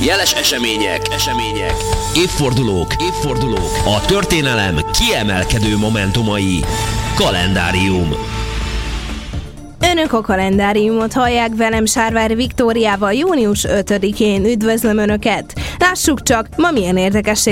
jeles események, évfordulók, a történelem kiemelkedő momentumai. Kalendárium. Önök a kalendáriumot hallják, velem Sárvári Viktóriával június 5-én. Üdvözlöm Önöket! Lássuk csak, ma milyen érdekesség